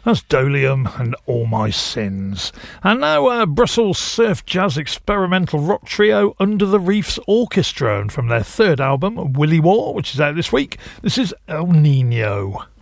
That's Dolium and All My Sins. And now Brussels surf jazz experimental rock trio Under the Reefs Orchestra, and from their third album, Willy War, which is out this week, this is El Nino.